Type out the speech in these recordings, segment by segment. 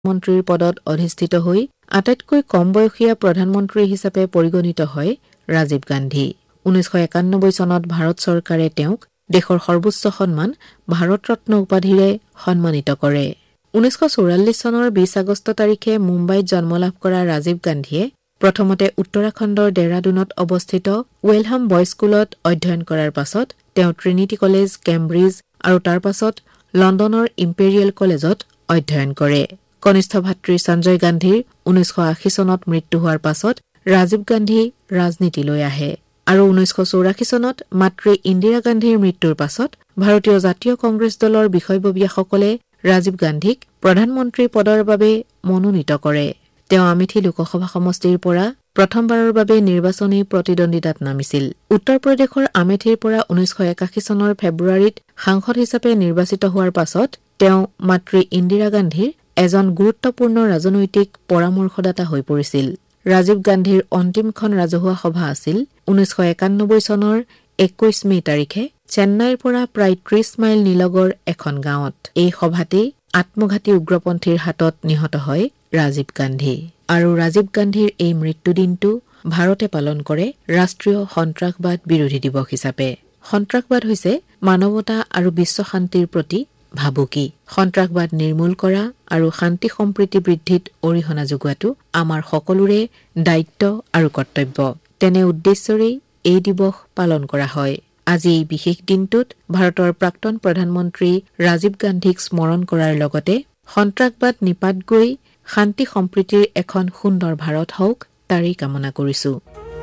মন্ত্ৰীৰ পদত অধিষ্ঠিত হৈ আটাইতকৈ কম বয়সীয়া প্ৰধানমন্ত্ৰী হিচাপে পৰিগণিত হয় ৰাজীৱ গান্ধী। 1991 চনত ভাৰত চৰকাৰে তেওঁক দেশৰ সৰ্বোচ্চ সন্মান ভাৰত ৰত্ন উপাধিৰে সন্মানিত কৰে। 1944 চনৰ 20 আগষ্ট তাৰিখে মুম্বাইত জন্মলাভ কৰা ৰাজীৱ গান্ধীয়ে প্ৰথমতে উত্তৰাখণ্ডৰ দেৰাদুনত অৱস্থিত ৱেলহাম বয়জ স্কুলত অধ্যয়ন কৰাৰ পাছত তেওঁ ট্ৰিনিটি কলেজ, কেম্ব্ৰিজ আৰু তাৰ পাছত লণ্ডনৰ ইম্পেৰিয়েল কলেজত অধ্যয়ন কৰে। কনিষ্ঠ ভাতৃ সঞ্জয় গান্ধীৰ 1980 চনত মৃত্যু হোৱাৰ পাছত ৰাজীৱ গান্ধী ৰাজনীতিলৈ আহে আৰু 1984 চনত মাতৃ ইন্দিৰা গান্ধীৰ মৃত্যুৰ পাছত ভাৰতীয় জাতীয় কংগ্ৰেছ দলৰ বিষয়ববীয়াসকলে ৰাজীৱ গান্ধীক প্ৰধানমন্ত্ৰী পদৰ বাবে মনোনীত কৰে। তেওঁ আমেথি লোকসভা সমষ্টিৰ পৰা প্ৰথমবাৰৰ বাবে নিৰ্বাচনী প্ৰতিদ্বন্দ্বিতাত নামিছিল। উত্তৰ প্ৰদেশৰ আমেথিৰ পৰা 1981 চনৰ ফেব্ৰুৱাৰীত সাংসদ হিচাপে নিৰ্বাচিত হোৱাৰ পাছত তেওঁ মাতৃ ইন্দিৰা গান্ধীৰ এজন গুৰুত্বপূৰ্ণ ৰাজনৈতিক পৰামৰ্শদাতা হৈ পৰিছিল। ৰাজীৱ গান্ধীৰ অন্তিমখন ৰাজহুৱা সভা আছিল 1991 চনৰ 21 মে তাৰিখে চেন্নাইৰ পৰা প্ৰায় 30 মাইল নিলগৰ এখন গাঁৱত। এই সভাতেই আত্মঘাতী উগ্ৰপন্থীৰ হাতত নিহত হয় ৰাজীৱ গান্ধী। আৰু ৰাজীৱ গান্ধীৰ এই মৃত্যুদিনটো ভাৰতে পালন কৰে ৰাষ্ট্ৰীয় সন্ত্ৰাসবাদ বিৰোধী দিৱস হিচাপে। সন্ত্ৰাসবাদ হৈছে মানৱতা আৰু বিশ্ব শান্তিৰ প্ৰতি ভাবুকি। সন্ত্ৰাসবাদ নিৰ্মূল কৰা আৰু শান্তি সম্প্ৰীতি বৃদ্ধিত অৰিহণা যোগোৱাটো আমাৰ সকলোৰে দায়িত্ব আৰু কৰ্তব্য। তেনে উদ্দেশ্যৰেই এই দিৱস পালন কৰা হয়। আজি এই বিশেষ দিনটোত ভাৰতৰ প্ৰাক্তন প্ৰধানমন্ত্ৰী ৰাজীৱ গান্ধীক স্মৰণ কৰাৰ লগতে সন্ত্ৰাসবাদ নিপাত গৈ শান্তি সম্প্ৰীতিৰ এখন সুন্দৰ ভাৰত হওক তাৰেই কামনা কৰিছো।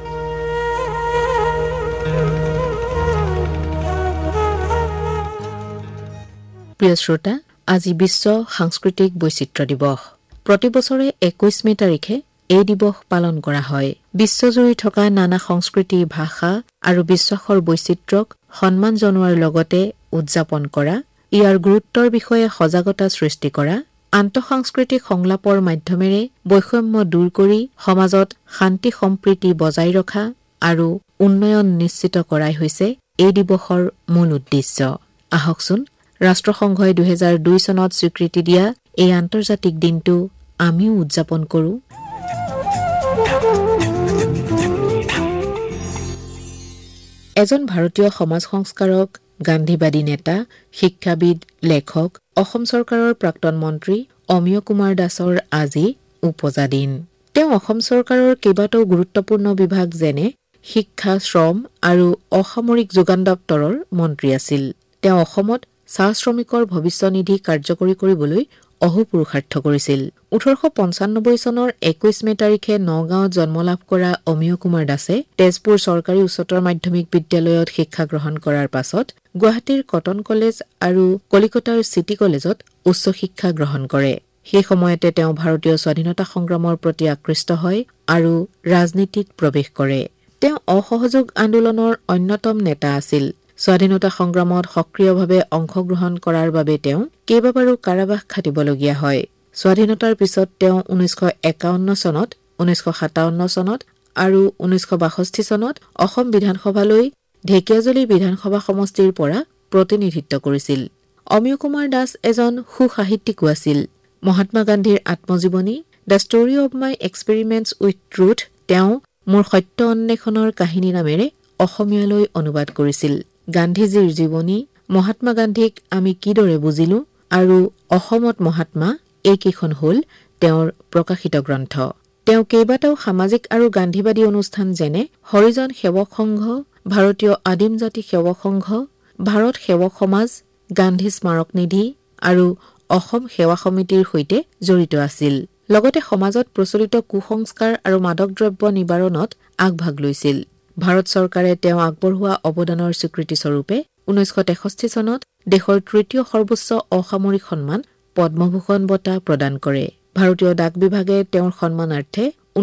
প্ৰিয় শ্ৰোতা, আজি বিশ্ব সাংস্কৃতিক বৈচিত্ৰ্য দিৱস। প্ৰতিবছৰে 21 মে তাৰিখে এই দিৱস পালন কৰা হয়। বিশ্বজুৰি থকা নানা সংস্কৃতি, ভাষা আৰু বিশ্বাসৰ বৈচিত্ৰ্যক সন্মান জনোৱাৰ লগতে উদযাপন কৰা, ইয়াৰ গুৰুত্বৰ বিষয়ে সজাগতা সৃষ্টি কৰা, আন্তঃসাংস্কৃতিক সংলাপৰ মাধ্যমেৰে বৈষম্য দূৰ কৰি সমাজত শান্তি সম্প্ৰীতি বজাই ৰখা আৰু উন্নয়ন নিশ্চিত কৰাই হৈছে এই দিৱসৰ মূল উদ্দেশ্য। আহকচোন ৰাষ্ট্ৰসংঘই 2002 চনত স্বীকৃতি দিয়া এই আন্তৰ্জাতিক দিনটো আমিও উদযাপন কৰোঁ। এজন ভাৰতীয় সমাজ সংস্কাৰক, গান্ধীবাদী নেতা, শিক্ষাবিদ, লেখক, অসম চৰকাৰৰ প্ৰাক্তন মন্ত্ৰী অমিয় কুমাৰ দাসৰ আজি উপজা দিন। তেওঁ অসম চৰকাৰৰ কেইবাটাও গুৰুত্বপূৰ্ণ বিভাগ যেনে শিক্ষা, শ্ৰম আৰু অসামৰিক যোগান দপ্তৰৰ মন্ত্ৰী আছিল। তেওঁ অসমত চাহ শ্ৰমিকৰ ভৱিষ্যনিধি কাৰ্যকৰী কৰিবলৈ অহোপুৰুষাৰ্থ কৰিছিল। 1895 চনৰ 21 মে তাৰিখে নগাঁৱত জন্মলাভ কৰা অমিয় কুমাৰ দাসে তেজপুৰ চৰকাৰী উচ্চতৰ মাধ্যমিক বিদ্যালয়ত শিক্ষা গ্ৰহণ কৰাৰ পাছত গুৱাহাটীৰ কটন কলেজ আৰু কলিকতাৰ চিটি কলেজত উচ্চ শিক্ষা গ্ৰহণ কৰে। সেই সময়তে তেওঁ ভাৰতীয় স্বাধীনতা সংগ্ৰামৰ প্ৰতি আকৃষ্ট হয় আৰু ৰাজনীতিত প্ৰৱেশ কৰে। তেওঁ অসহযোগ আন্দোলনৰ অন্যতম নেতা আছিল। স্বাধীনতা সংগ্ৰামত সক্ৰিয়ভাৱে অংশগ্ৰহণ কৰাৰ বাবে তেওঁ কেইবাবাৰো কাৰাবাস খাটিবলগীয়া হয়। স্বাধীনতাৰ পিছত তেওঁ 1951 চনত, 1957 চনত আৰু 1962 চনত অসম বিধানসভালৈ ঢেকিয়াজুলি বিধানসভা সমষ্টিৰ পৰা প্ৰতিনিধিত্ব কৰিছিল। অমিয় কুমাৰ দাস এজন সুসাহিত্যিকো আছিল। মহাত্মা গান্ধীৰ আত্মজীৱনী the story of my experiments with truth তেওঁ মোৰ সত্য অন্বেষণৰ কাহিনী নামেৰে অসমীয়ালৈ অনুবাদ কৰিছিল। গান্ধীজীৰ জীৱনী, মহাত্মা গান্ধীক আমি কিদৰে বুজিলো আৰু অসমত মহাত্মা, এইকেইখন হ'ল তেওঁৰ প্ৰকাশিত গ্ৰন্থ। তেওঁ কেইবাটাও সামাজিক আৰু গান্ধীবাদী অনুষ্ঠান যেনে হৰিজন সেৱক সংঘ, ভাৰতীয় আদিম জাতি সেৱক সংঘ, ভাৰত সেৱক সমাজ, গান্ধী স্মাৰক নিধি আৰু অসম সেৱা সমিতিৰ সৈতে জড়িত আছিল। লগতে সমাজত প্ৰচলিত কুসংস্কাৰ আৰু মাদক দ্ৰব্য নিবাৰণত আগভাগ লৈছিল। ভাৰত চৰকাৰে তেওঁ আগবঢ়োৱা অৱদানৰ স্বীকৃতিস্বৰূপে 1963 চনত দেশৰ তৃতীয় সৰ্বোচ্চ অসামৰিক সন্মান পদ্মভূষণ বঁটা প্ৰদান কৰে। ভাৰতীয় ডাক বিভাগে তেওঁৰ সন্মানাৰ্থে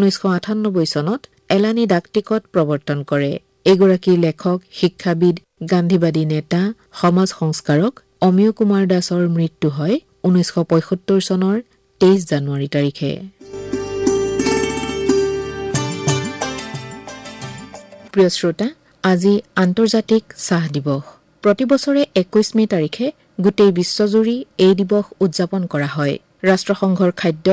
1998 চনত এলানি ডাক টিকট প্ৰৱৰ্তন কৰে। এগৰাকী লেখক, শিক্ষাবিদ, গান্ধীবাদী নেতা, সমাজ সংস্কাৰক অমিয় কুমাৰ দাসৰ মৃত্যু হয় 1975 চনৰ 23 জানুৱাৰী তাৰিখে। প্ৰিয় শ্ৰোতা, আজি আন্তৰ্জাতিক চাহ দিৱস। প্ৰতিবছৰে 21 মে তাৰিখে গোটেই বিশ্বজুৰি এই দিৱস উদযাপন কৰা হয়। ৰাষ্ট্ৰসংঘৰ খাদ্য